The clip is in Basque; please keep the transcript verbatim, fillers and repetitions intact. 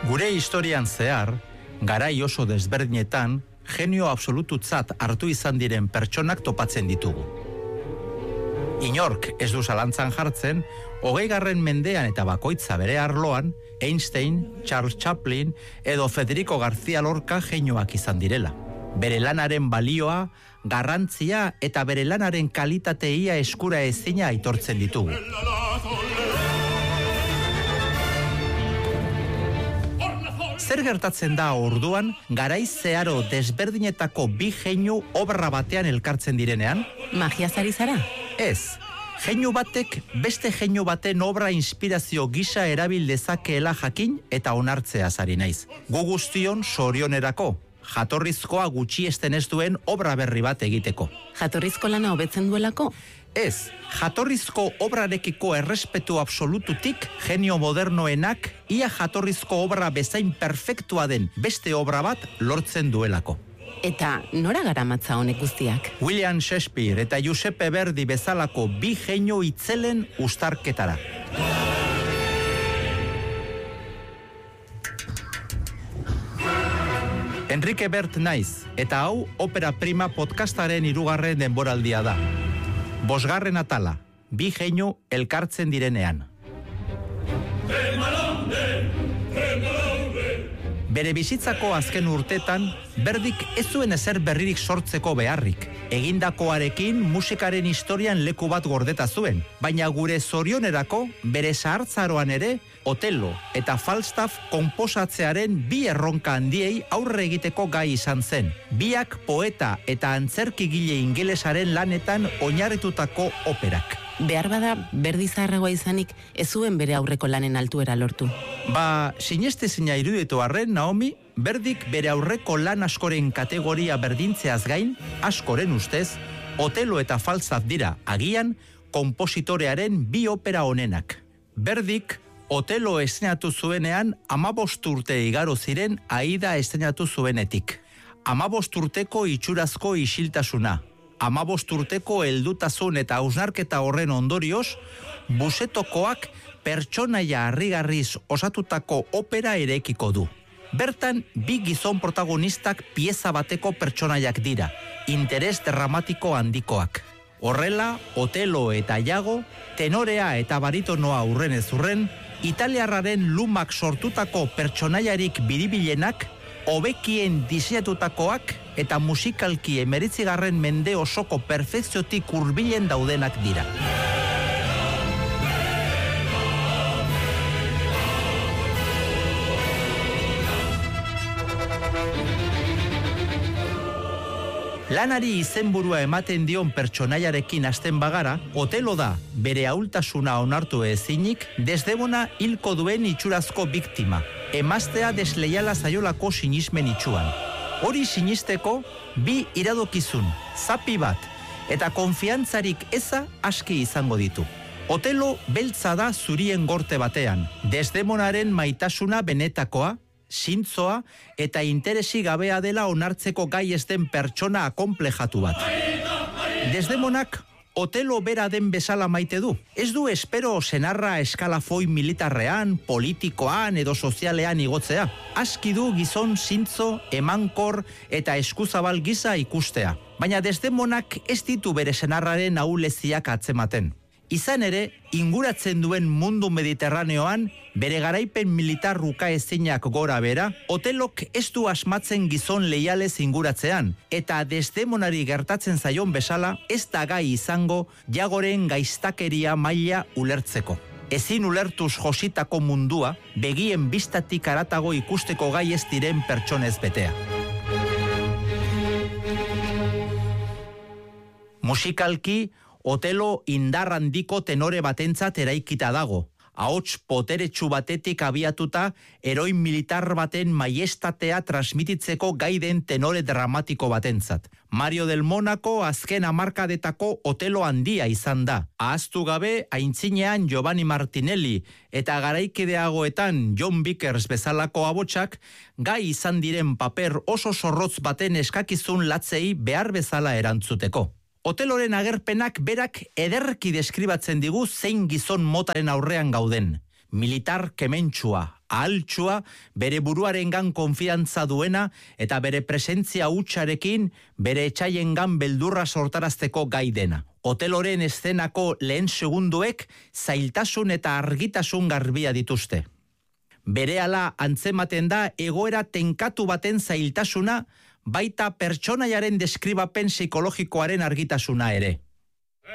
Gure historian zehar, garai oso desberdinetan, genio absolututzat hartu izan diren pertsonak topatzen ditugu. Inork ez du zalantzan jartzen, hogeigarren mendean eta bakoitza bere arloan, Einstein, Charles Chaplin edo Federico García Lorca genioak izan direla. Bere lanaren balioa, garrantzia eta bere lanaren kalitateia eskura ezina aitortzen ditugu. Zer gertatzen da orduan, garai zeharo desberdinetako bi genio obra batean elkartzen direnean? Magiaz ari zara? Ez. Genio batek beste genio baten obra inspirazio gisa erabil dezakeela jakin eta onartzea ari naiz. Gu guztion sorionerako, jatorrizkoa gutxiesten ez duen obra berri bat egiteko. Jatorrizko lana hobetzen duelako? Ez, jatorrizko obrarekiko errespetu absolututik genio modernoenak ia jatorrizko obra bezain perfektua den beste obra bat lortzen duelako. Eta nora garamatza honek guztiak? William Shakespeare eta Giuseppe Verdi bezalako bi genio itzelen uztarketara. Enrique Bert naiz, eta hau Opera Prima podcastaren hirugarren denboraldia da. Bosgarren atala, bi genio elkartzen direnean. Bere bizitzako azken urtetan, Berdik ez zuen ezer berririk sortzeko beharrik. Egindakoarekin musikaren historian leku bat gordeta zuen, baina gure zorionerako bere zahartzaroan ere Otello eta Falstaff konposatzearen bi erronka handiei aurre egiteko gai izan zen. Biak poeta eta antzerkigile ingelesaren lanetan oinarritutako operak. Behar bada, Berdi zaharragoa izanik, ez zuen bere aurreko lanen altuera lortu. Ba, sinestezina iruditu arren, Naomi, Berdik bere aurreko lan askoren kategoria berdintzeaz gain, askoren ustez, Otello eta Falstaff dira, agian, konpositorearen bi opera honenak. Berdik, Otello estenatu zuenean, amabost urte igaro ziren Aida estenatu zuenetik. Amabost urteko itxurazko isiltasuna. Amabost urteko heldutasun eta hausnarketa horren ondorioz, Busetokoak pertsonaia harrigarriz osatutako opera erekiko du. Bertan, bi gizon protagonistak pieza bateko pertsonaiak dira, interes dramatiko handikoak. Horrela, Otello eta Iago, tenorea eta baritonoa urrenez urren, italiarraren lumak sortutako pertsonaiarik biribilenak, hobekien diseinatutakoak eta musikalki emeretzigarren mende osoko perfekziotik hurbilen daudenak dira. Lanari izenburua ematen dion pertsonaiarekin hasten bagara, Otello da, bere ahultasuna onartu ezinik, Desdemona hilko duen itxurazko biktima, emaztea desleiala zaiolako sinismen itxuan. Hori sinisteko, bi iradokizun, zapi bat, eta konfiantzarik eza aski izango ditu. Otello beltza da zurien gorte batean, Desdemonaren maitasuna benetakoa, zintzoa eta interesi gabea dela onartzeko gai ez den pertsona akonplejatu bat. Desdemonak Otello bera den bezala maite du. Ez du espero senarra eskalafoi militarrean, politikoan edo sozialean igotzea. Aski du gizon zintzo, emankor eta eskuzabal giza ikustea. Baina Desdemonak ez ditu bere senarraren ahuleziak atzematen. Izan ere, inguratzen duen mundu mediterraneoan, bere garaipen militar ukaezinak gora bera, Otellok ez du asmatzen gizon leialez inguratzean, eta Desdemonari gertatzen zaion bezala, ez da gai izango Iagoren gaiztakeria maila ulertzeko. Ezin ulertuz jositako mundua, begien bistatik haratago ikusteko gai ez diren pertsonez betea. Musikalki, Otello indar handiko tenore batentzat eraikita dago. Ahots poteretsu batetik abiatuta, heroin militar baten maiestatea transmititzeko gai den tenore dramatiko batentzat. Mario del Monaco azken hamarkadetako Otello handia izan da. Ahaztu gabe, aintzinean Giovanni Martinelli eta garaikideagoetan John Vickers bezalako abotsak, gai izan diren paper oso zorrotz baten eskakizun latzei behar bezala erantzuteko. Otelloren agerpenak berak ederki deskribatzen digu zein gizon motaren aurrean gauden. Militar kementsua, ahaltsua, bere buruarengan konfiantza duena eta bere presentzia hutsarekin bere etxaiengan beldurra sortarazteko gai dena. Oteloren eszenako lehen segunduek zailtasun eta argitasun garbia dituzte. Berehala antzematen da egoera tenkatu baten zailtasuna, baita pertsonaiaren deskribapen psikologikoaren argitasuna ere.